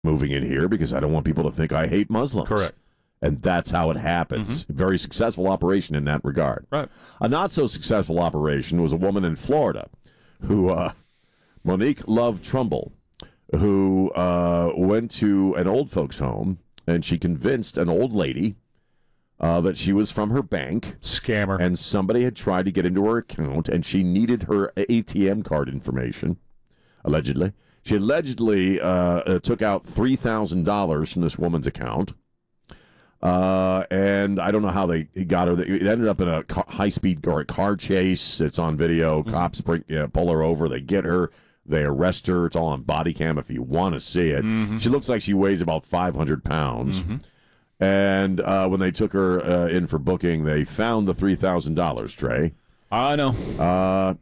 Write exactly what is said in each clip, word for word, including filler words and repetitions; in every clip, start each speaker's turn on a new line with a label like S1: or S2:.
S1: moving in here because I don't want people to think I hate Muslims.
S2: Correct.
S1: And that's how it happens. Mm-hmm. Very successful operation in that regard.
S2: Right.
S1: A not-so-successful operation was a woman in Florida who, uh, Monique Love Trumbull, who uh, went to an old folks' home, and she convinced an old lady uh, that she was from her bank.
S2: Scammer.
S1: And somebody had tried to get into her account, and she needed her A T M card information, allegedly. She allegedly uh, took out three thousand dollars from this woman's account. Uh, and I don't know how they got her. It ended up in a car, high-speed car, car chase. It's on video. Mm-hmm. Cops bring, you know, pull her over. They get her. They arrest her. It's all on body cam if you want to see it. Mm-hmm. She looks like she weighs about five hundred pounds. Mm-hmm. And uh, when they took her uh, in for booking, they found the three thousand dollars, Trey.
S2: I know.
S1: Uh,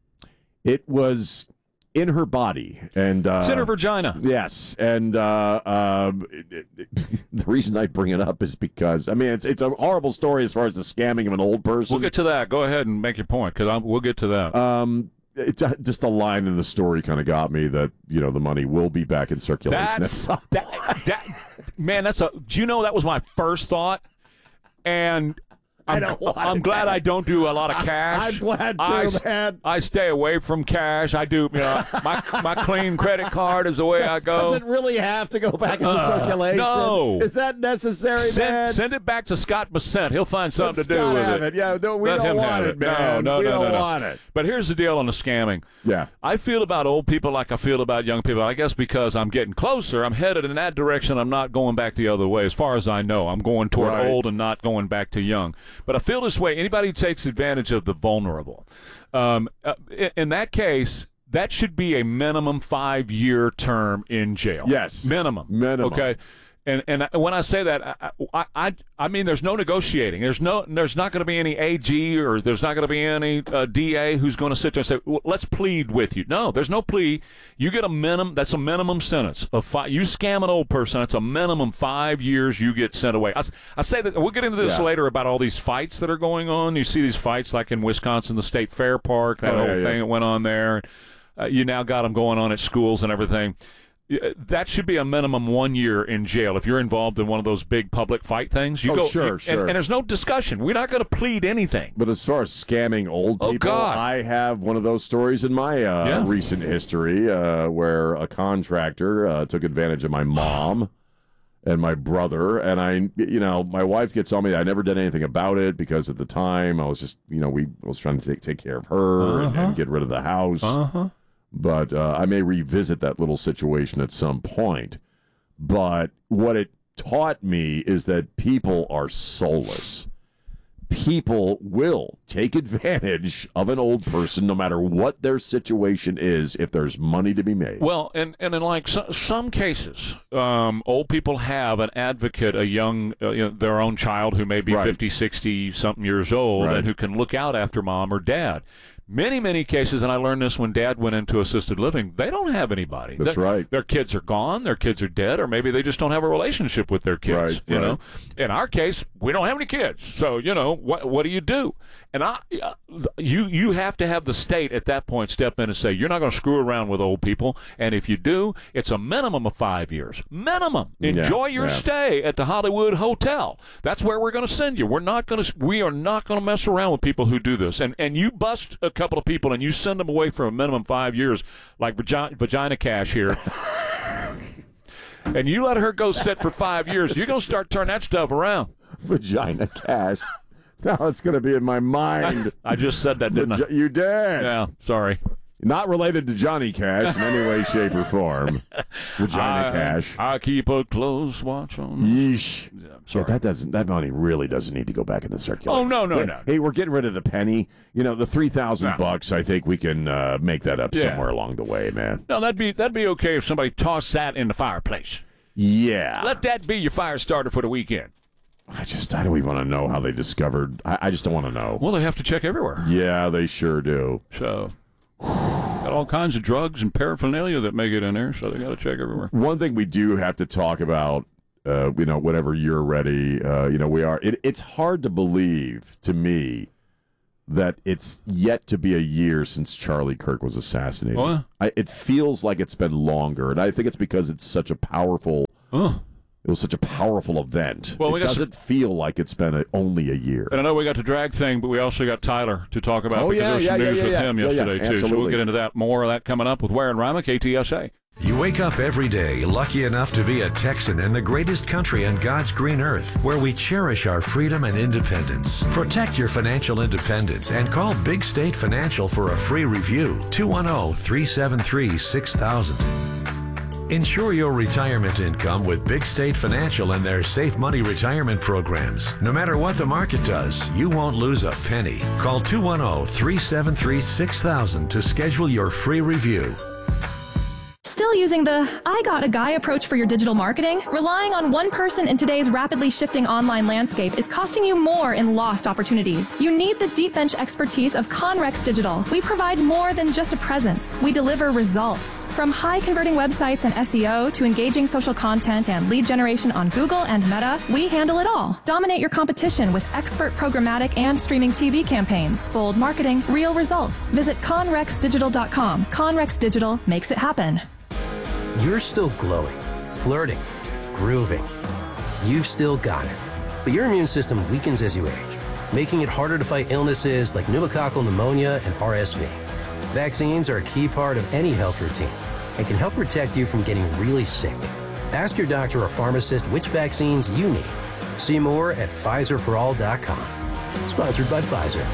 S1: it was in her body. And uh,
S2: it's in her vagina.
S1: Yes. And uh, uh, it, it, the reason I bring it up is because, I mean, it's it's a horrible story as far as the scamming of an old person.
S2: We'll get to that. Go ahead and make your point, because we'll get to that.
S1: Um, it's uh, just a line in the story kind of got me that, you know, the money will be back in circulation.
S2: That's, that, that, man, that's a, do you know that was my first thought? And I'm,
S1: I don't want
S2: I'm
S1: it,
S2: glad
S1: man.
S2: I don't do a lot of cash.
S1: I'm glad too,
S2: I,
S1: man.
S2: I stay away from cash. I do, you know, my my clean credit card is the way I go.
S1: Does it really have to go back into
S2: Uh,
S1: circulation?
S2: no.
S1: Is that necessary,
S2: send,
S1: man?
S2: Send it back to Scott Bissent. He'll find something
S1: Let
S2: to do
S1: Scott
S2: with
S1: have
S2: it.
S1: it. Yeah, no, we
S2: Let
S1: don't
S2: him
S1: want
S2: have
S1: it,
S2: it.
S1: man.
S2: No, no,
S1: we
S2: no,
S1: don't
S2: no, no.
S1: want it.
S2: But here's the deal on the scamming.
S1: Yeah.
S2: I feel about old people like I feel about young people. I guess because I'm getting closer, I'm headed in that direction. I'm not going back the other way. As far as I know, I'm going toward
S1: Right.
S2: old and not going back to young. But I feel this way. Anybody who takes advantage of the vulnerable, um, uh, in, in that case, that should be a minimum five-year term in jail.
S1: Yes.
S2: Minimum.
S1: Minimum.
S2: Okay. And and when I say that, I I I, I mean there's no negotiating. There's no there's not going to be any A G or there's not going to be any uh, D A who's going to sit there and say, well, let's plead with you. No, there's no plea. You get a minimum. That's a minimum sentence of five. You scam an old person, it's a minimum five years. You get sent away. I, I say that we'll get into this
S1: yeah.
S2: later about all these fights that are going on. You see these fights like in Wisconsin, the State Fair Park, that
S1: oh,
S2: whole
S1: yeah,
S2: thing
S1: yeah.
S2: that went on there. Uh, you now got them going on at schools and everything. That should be a minimum one year in jail if you're involved in one of those big public fight things. You
S1: oh,
S2: go,
S1: sure,
S2: you,
S1: sure.
S2: And, and there's no discussion. We're not going to plead anything.
S1: But as far as scamming old
S2: Oh,
S1: people,
S2: God.
S1: I have one of those stories in my uh,
S2: Yeah.
S1: recent history uh, where a contractor uh, took advantage of my mom and my brother. And I, you know, my wife gets on me. I never did anything about it because at the time I was just, you know, we I was trying to take, take care of her and,
S2: Uh-huh.
S1: and get rid of the house.
S2: Uh-huh.
S1: But uh, I may revisit that little situation at some point. But what it taught me is that people are soulless. People will take advantage of an old person no matter what their situation is if there's money to be made.
S2: Well, and, and in like so, some cases, um, old people have an advocate, a young, uh, you know, their own child who may be
S1: Right.
S2: fifty, sixty something years old
S1: Right.
S2: and who can look out after mom or dad. Many, many cases, and I learned this when Dad went into assisted living, they don't have anybody.
S1: That's
S2: their,
S1: right.
S2: Their kids are gone, their kids are dead, or maybe they just don't have a relationship with their kids.
S1: Right,
S2: you
S1: right.
S2: know, in our case, we don't have any kids, so you know what? What do you do? And I, uh, you, you have to have the state at that point step in and say you're not going to screw around with old people, and if you do, it's a minimum of five years. Minimum. Enjoy
S1: Yeah,
S2: your
S1: yeah.
S2: stay at the Hollywood Hotel. That's where we're going to send you. We're not going to. We are not going to mess around with people who do this. And and you bust a couple of people and you send them away for a minimum five years, like Vagina, Vagina Cash here. And you let her go sit for five years, you're going to start turning that stuff around.
S1: Vagina Cash. Now it's going to be in my mind.
S2: I just said that, didn't
S1: Vagi- You did.
S2: I? Yeah, sorry.
S1: Not related to Johnny Cash in any way, shape, or form. Vagina
S2: I,
S1: Cash.
S2: I keep a close watch on.
S1: Yeesh.
S2: Yeah, I'm
S1: Yeah,
S2: sorry.
S1: that doesn't. That money really doesn't need to go back into circulation.
S2: Oh, no, no,
S1: hey,
S2: no.
S1: Hey, we're getting rid of the penny. You know, the three thousand
S2: No.
S1: bucks. I think we can uh, make that up
S2: Yeah.
S1: somewhere along the way, man.
S2: No, that'd be that'd be okay if somebody tossed that in the fireplace.
S1: Yeah.
S2: Let that be your fire starter for the weekend.
S1: I just. I don't even want to know how they discovered. I, I just don't want to know.
S2: Well, they have to check everywhere.
S1: Yeah, they sure do.
S2: So, got all kinds of drugs and paraphernalia that make it in there, so they got to check everywhere.
S1: One thing we do have to talk about, uh, you know, whenever you're ready, uh, you know, we are. It, it's hard to believe to me that it's yet to be a year since Charlie Kirk was assassinated.
S2: Oh, yeah.
S1: I, it feels like it's been longer, and I think it's because it's such a powerful.
S2: Oh.
S1: It was such a powerful event.
S2: Well, we
S1: it
S2: got
S1: doesn't some... feel like it's been a, only a year.
S2: And I know we got the drag thing, but we also got Tyler to talk about
S1: oh,
S2: because
S1: yeah,
S2: there was some
S1: yeah,
S2: news
S1: yeah,
S2: with
S1: yeah,
S2: him
S1: yeah,
S2: yesterday,
S1: yeah,
S2: too. So we'll get into that, more of that coming up with Ware and Rima, K T S A.
S3: You wake up every day lucky enough to be a Texan in the greatest country on God's green earth, where we cherish our freedom and independence. Protect your financial independence and call Big State Financial for a free review. two one zero, three seven three, six thousand. Ensure your retirement income with Big State Financial and their Safe Money retirement programs. No matter what the market does, you won't lose a penny. Call two one zero, three seven three, six thousand to schedule your free review.
S4: Still using the I got a guy approach for your digital marketing? Relying on one person in today's rapidly shifting online landscape is costing you more in lost opportunities. You need the deep bench expertise of Conrex Digital. We provide more than just a presence. We deliver results. From high converting websites and S E O to engaging social content and lead generation on Google and Meta, we handle it all. Dominate your competition with expert programmatic and streaming T V campaigns. Bold marketing, real results. Visit conrex digital dot com. Conrex Digital makes it happen.
S5: You're still glowing, flirting, grooving. You've still got it. But your immune system weakens as you age, making it harder to fight illnesses like pneumococcal pneumonia and R S V. Vaccines are a key part of any health routine and can help protect you from getting really sick. Ask your doctor or pharmacist which vaccines you need. See more at Pfizer for all dot com. Sponsored by Pfizer.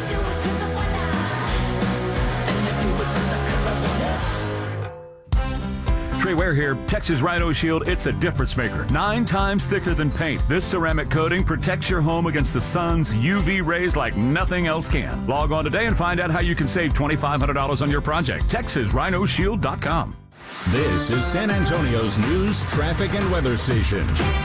S6: Trey Ware here. Texas Rhino Shield, it's a difference maker. Nine times thicker than paint. This ceramic coating protects your home against the sun's U V rays like nothing else can. Log on today and find out how you can save twenty-five hundred dollars on your project. Texas Rhino Shield dot com.
S7: This is San Antonio's news, traffic, and weather station.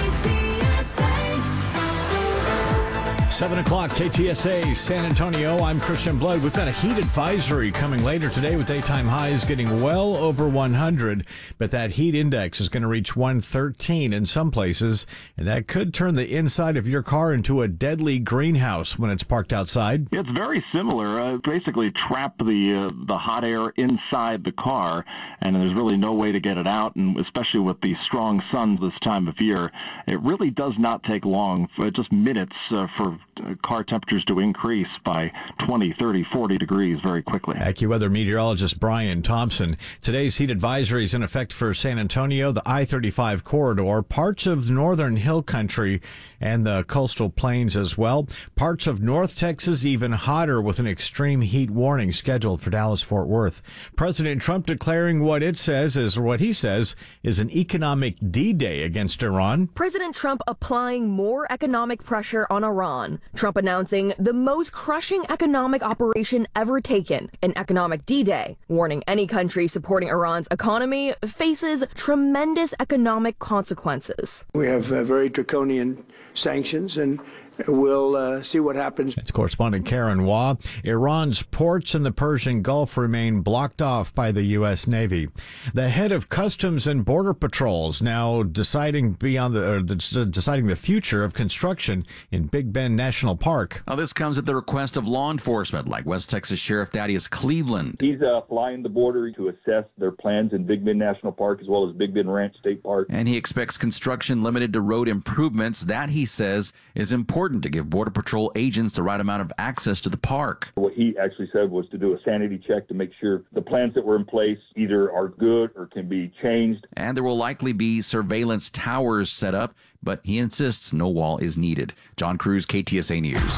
S8: seven o'clock, K T S A, San Antonio. I'm Christian Blood. We've got a heat advisory coming later today with daytime highs getting well over one hundred. But that heat index is going to reach one thirteen in some places. And that could turn the inside of your car into a deadly greenhouse when it's parked outside.
S9: It's very similar. Uh, basically trap the uh, the hot air inside the car. And there's really no way to get it out. And especially with the strong sun this time of year, it really does not take long, for just minutes uh, for car temperatures to increase by twenty, thirty, forty degrees very quickly.
S8: AccuWeather meteorologist Brian Thompson. Today's heat advisory is in effect for San Antonio, the I thirty-five corridor, parts of northern hill country, and the coastal plains as well. Parts of North Texas even hotter with an extreme heat warning scheduled for Dallas-Fort Worth. President Trump declaring what it says is what he says is an economic D-Day against Iran.
S10: President Trump applying more economic pressure on Iran. Trump announcing the most crushing economic operation ever taken, an economic D-Day, warning any country supporting Iran's economy faces tremendous economic consequences.
S11: We have uh, very draconian sanctions, and we'll uh, see what happens.
S8: That's correspondent Karen Waugh. Iran's ports in the Persian Gulf remain blocked off by the U S. Navy. The head of Customs and Border Patrols now deciding beyond the, or the deciding the future of construction in Big Bend National Park.
S12: Now, this comes at the request of law enforcement, like West Texas Sheriff Thaddeus Cleveland.
S13: He's uh, flying the border to assess their plans in Big Bend National Park as well as Big Bend Ranch State Park.
S12: And he expects construction limited to road improvements. That, he says, is important to give Border Patrol agents the right amount of access to the park.
S13: What he actually said was to do a sanity check to make sure the plans that were in place either are good or can be changed.
S12: And there will likely be surveillance towers set up, but he insists no wall is needed. John Cruz, K T S A News.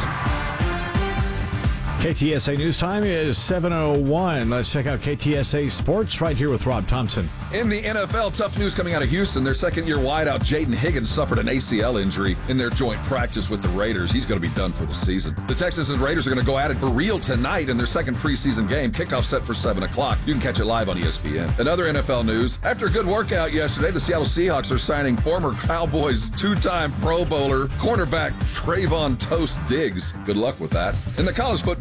S8: K T S A News time is seven oh one. Let's check out K T S A Sports right here with Rob Thompson.
S14: In the N F L, tough news coming out of Houston. Their second-year wideout, Jaden Higgins, suffered an A C L injury in their joint practice with the Raiders. He's going to be done for the season. The Texans and Raiders are going to go at it for real tonight in their second preseason game. Kickoff set for seven o'clock. You can catch it live on E S P N. Another N F L news. After a good workout yesterday, the Seattle Seahawks are signing former Cowboys two-time Pro Bowler cornerback Trayvon Toast Diggs. Good luck with that. In the college football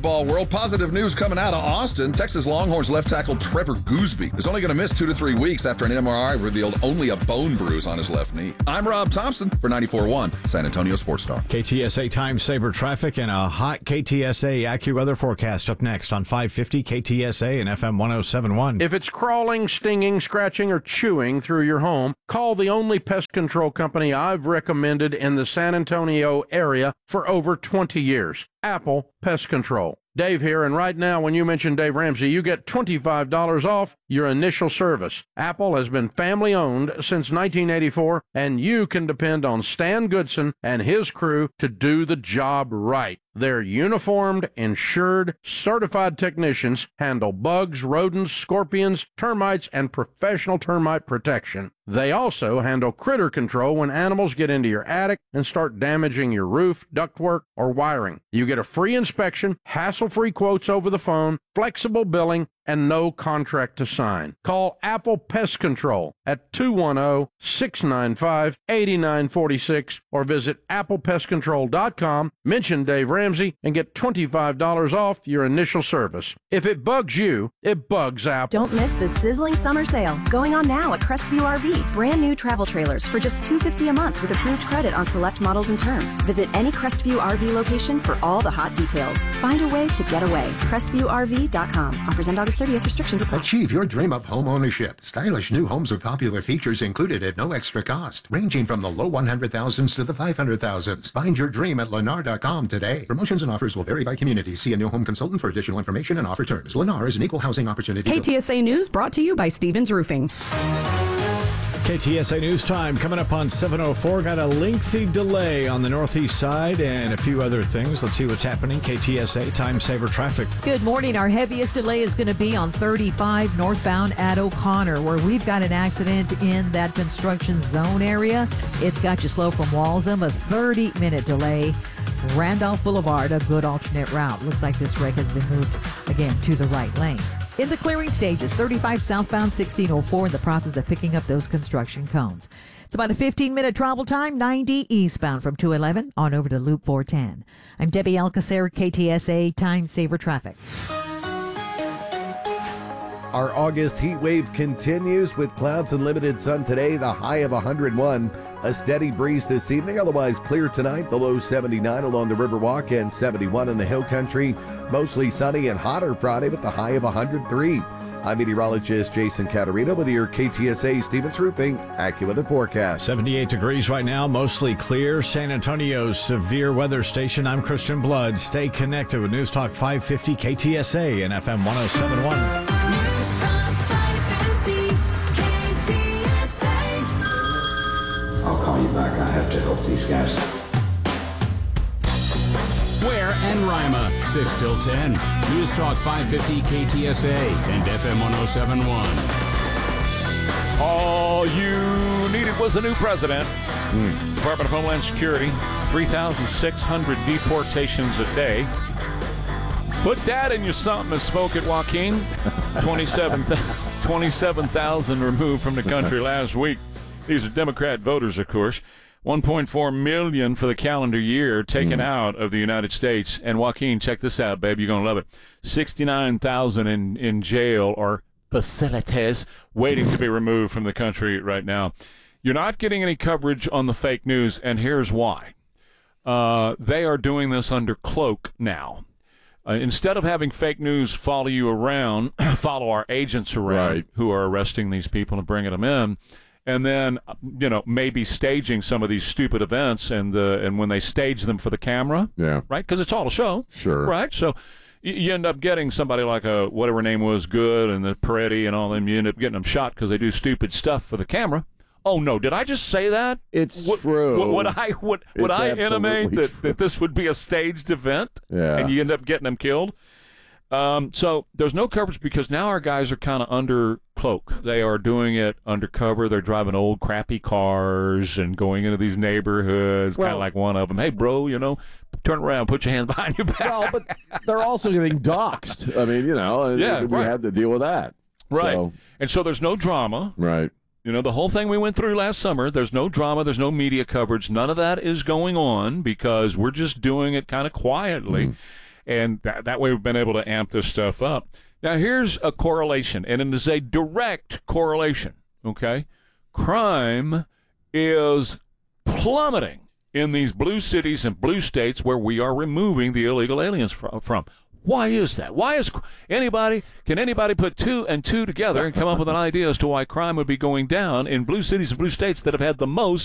S14: football world, positive news coming out of Austin. Texas Longhorns left tackle Trevor Gooseby is only going to miss two to three weeks after an M R I revealed only a bone bruise on his left knee. I'm Rob Thompson for ninety-four point one San Antonio Sports Star.
S8: K T S A Time Saver traffic and a hot K T S A AccuWeather forecast up next on five fifty K T S A and F M one oh seven point one.
S15: If it's crawling, stinging, scratching, or chewing through your home, call the only pest control company I've recommended in the San Antonio area for over twenty years, Apple Pest Control. Dave here, and right now when you mention Dave Ramsey, you get twenty-five dollars off your initial service. Apple has been family-owned since nineteen eighty-four, and you can depend on Stan Goodson and his crew to do the job right. Their uniformed, insured, certified technicians handle bugs, rodents, scorpions, termites, and professional termite protection. They also handle critter control when animals get into your attic and start damaging your roof, ductwork, or wiring. You get a free inspection, hassle-free quotes over the phone, flexible billing, and no contract to sign. Call Apple Pest Control at two one zero, six nine five, eight nine four six or visit apple pest control dot com, mention Dave Ramsey, and get twenty-five dollars off your initial service. If it bugs you, it bugs Apple.
S16: Don't miss the sizzling summer sale going on now at Crestview R V. Brand new travel trailers for just two hundred fifty dollars a month with approved credit on select models and terms. Visit any Crestview R V location for all the hot details. Find a way to get away. crestview R V dot com. Offers end August thirtieth. Restrictions apply.
S17: Achieve your dream of home ownership. Stylish new homes with popular features included at no extra cost, ranging from the low one hundred thousands to the five hundred thousands. Find your dream at Lennar dot com today. Promotions and offers will vary by community. See a new home consultant for additional information and offer terms. Lennar is an equal housing opportunity.
S18: K T S A News brought to you by Stevens Roofing.
S8: K T S A News Time coming up on seven oh four. Got a lengthy delay on the northeast side and a few other things. Let's see what's happening. K T S A Time Saver traffic.
S19: Good morning. Our heaviest delay is going to be on thirty-five northbound at O'Connor, where we've got an accident in that construction zone area. It's got you slow from Walsham, a thirty minute delay. Randolph Boulevard, a good alternate route. Looks like this wreck has been moved again to the right lane. In the clearing stages, thirty-five southbound, sixteen oh four in the process of picking up those construction cones. It's about a fifteen minute travel time, ninety eastbound from two eleven on over to Loop four ten. I'm Debbie Alcacer, K T S A Time Saver Traffic.
S20: Our August heat wave continues with clouds and limited sun today, the high of one hundred one. A steady breeze this evening, otherwise clear tonight, the low seventy-nine along the Riverwalk and seventy-one in the Hill Country. Mostly sunny and hotter Friday with the high of one hundred three. I'm meteorologist Jason Caterina with your K T S A Stevens Roofing AccuWeather forecast.
S8: seventy-eight degrees right now, mostly clear. San Antonio's severe weather station. I'm Christian Blood. Stay connected with News Talk five fifty K T S A and F M one oh seven point one.
S21: I'll call you back. I have to help these guys.
S7: Ware and Rima, six till ten. News Talk five fifty K T S A and F M one oh seven point one.
S2: All you needed was a new president. Mm. Department of Homeland Security, three thousand six hundred deportations a day. Put that in your something and smoke it, Joaquin. twenty-seven thousand removed from the country last week. These are Democrat voters, of course. one point four million for the calendar year taken mm. out of the United States. And Joaquin, check this out, babe. You're going to love it. sixty-nine thousand in, in jail or facilities waiting to be removed from the country right now. You're not getting any coverage on the fake news, and here's why. Uh, they are doing this under cloak now. Uh, instead of having fake news follow you around, follow our agents around right. who are arresting these people and bringing them in, and then, you know, maybe staging some of these stupid events, and uh, and when they stage them for the camera,
S1: yeah,
S2: right, because it's all a show,
S1: sure,
S2: right. So you, you end up getting somebody like a whatever her name was, Good, and the Peretti and all them. You end up getting them shot because they do stupid stuff for the camera. Oh no! Did I just say that?
S1: It's
S2: would,
S1: true.
S2: Would, would I would would
S1: it's
S2: I intimate that,
S1: true.
S2: that this would be a staged event?
S1: Yeah.
S2: And you end up getting them killed. Um, so there's no coverage because now our guys are kind of under cloak. They are doing it undercover. They're driving old crappy cars and going into these neighborhoods, well, kind of like one of them. Hey, bro, you know, turn around, put your hands behind your back.
S1: Well, but they're also getting doxxed. I mean, you know,
S2: yeah,
S1: we
S2: right.
S1: had to deal with that.
S2: Right.
S1: So.
S2: And so there's no drama.
S1: Right.
S2: You know, the whole thing we went through last summer, there's no drama, there's no media coverage. None of that is going on because we're just doing it kind of quietly. Mm. And that, that way we've been able to amp this stuff up. Now, here's a correlation, and it is a direct correlation, okay? Crime is plummeting in these blue cities and blue states where we are removing the illegal aliens from. from. Why is that? Why is anybody, can anybody put two and two together and come up with an idea as to why crime would be going down in blue cities and blue states that have had the most